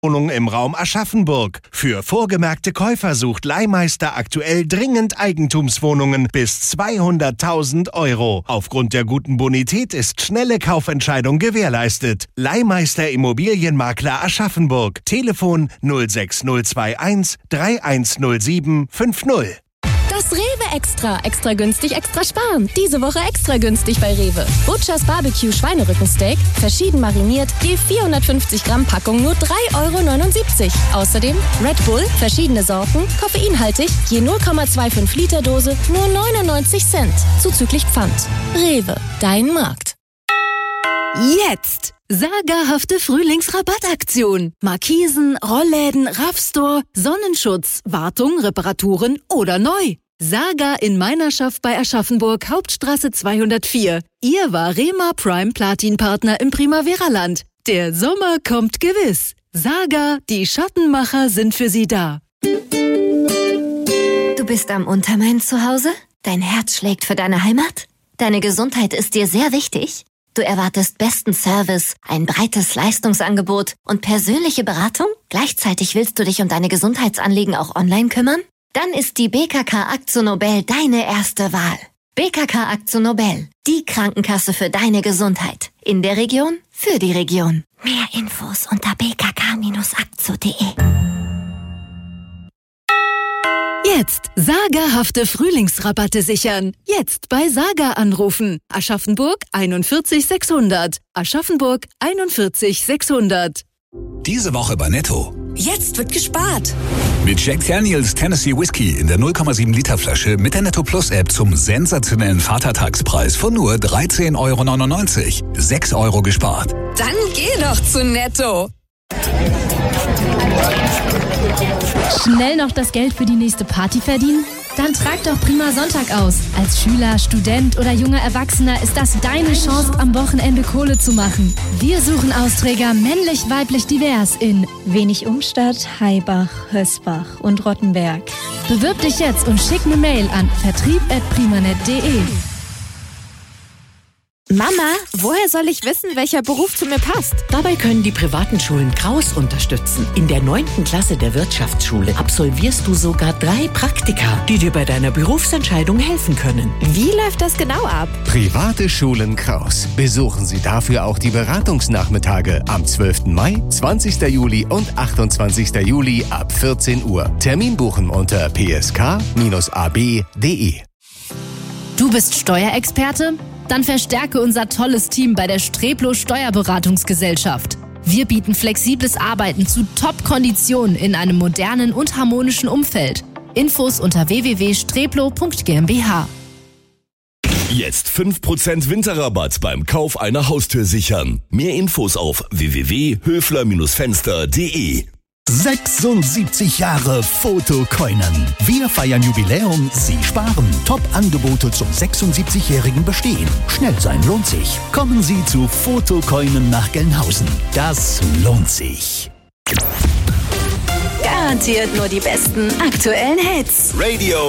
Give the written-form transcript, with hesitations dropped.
Wohnung im Raum Aschaffenburg. Für vorgemerkte Käufer sucht Leihmeister aktuell dringend Eigentumswohnungen bis 200.000 Euro. Aufgrund der guten Bonität ist schnelle Kaufentscheidung gewährleistet. Leihmeister Immobilienmakler Aschaffenburg. Telefon 06021 3107 50. Das Rewe Extra. Extra günstig, extra sparen. Diese Woche extra günstig bei Rewe. Butchers Barbecue Schweinerückensteak, verschieden mariniert, je 450 Gramm Packung nur 3,79 €. Außerdem Red Bull, verschiedene Sorten, koffeinhaltig, je 0,25 Liter Dose, nur 99 Cent. Zuzüglich Pfand. Rewe, dein Markt. Jetzt! Sagerhafte Frühlingsrabattaktion. Markisen, Rollläden, Raffstore, Sonnenschutz, Wartung, Reparaturen oder neu. Saga in Meinerschaft bei Aschaffenburg, Hauptstraße 204. Ihr Varema Prime Platin Partner im Primavera-Land. Der Sommer kommt gewiss. Saga, die Schattenmacher sind für Sie da. Du bist am Untermain zu Hause? Dein Herz schlägt für deine Heimat? Deine Gesundheit ist dir sehr wichtig? Du erwartest besten Service, ein breites Leistungsangebot und persönliche Beratung? Gleichzeitig willst du dich um deine Gesundheitsanliegen auch online kümmern? Dann ist die BKK AkzoNobel deine erste Wahl. BKK AkzoNobel, die Krankenkasse für deine Gesundheit. In der Region, für die Region. Mehr Infos unter bkk-akzo.de. Jetzt sagerhafte Frühlingsrabatte sichern. Jetzt bei Saga anrufen. Aschaffenburg 41 600. Aschaffenburg 41 600. Diese Woche bei Netto. Jetzt wird gespart. Mit Jack Daniels Tennessee Whiskey in der 0,7 Liter Flasche mit der Netto Plus App zum sensationellen Vatertagspreis von nur 13,99 €. 6 € gespart. Dann geh doch zu Netto. Schnell noch das Geld für die nächste Party verdienen? Dann trag doch Prima Sonntag aus. Als Schüler, Student oder junger Erwachsener ist das deine Chance, am Wochenende Kohle zu machen. Wir suchen Austräger männlich, weiblich, divers in Wenig Umstadt, Haibach, Hösbach und Rottenberg. Bewirb dich jetzt und schick eine Mail an vertrieb@primanet.de. Mama, woher soll ich wissen, welcher Beruf zu mir passt? Dabei können die privaten Schulen Kraus unterstützen. In der 9. Klasse der Wirtschaftsschule absolvierst du sogar 3 Praktika, die dir bei deiner Berufsentscheidung helfen können. Wie läuft das genau ab? Private Schulen Kraus. Besuchen Sie dafür auch die Beratungsnachmittage am 12. Mai, 20. Juli und 28. Juli ab 14 Uhr. Termin buchen unter psk-ab.de. Du bist Steuerexperte? Dann verstärke unser tolles Team bei der Streplo Steuerberatungsgesellschaft. Wir bieten flexibles Arbeiten zu Top-Konditionen in einem modernen und harmonischen Umfeld. Infos unter www.streplo.gmbH. Jetzt 5% Winterrabatt beim Kauf einer Haustür sichern. Mehr Infos auf www.höfler-fenster.de. 76 Jahre Fotokoinen. Wir feiern Jubiläum, Sie sparen. Top-Angebote zum 76-jährigen Bestehen. Schnell sein lohnt sich. Kommen Sie zu Fotokoinen nach Gelnhausen. Das lohnt sich. Garantiert nur die besten aktuellen Hits. Radio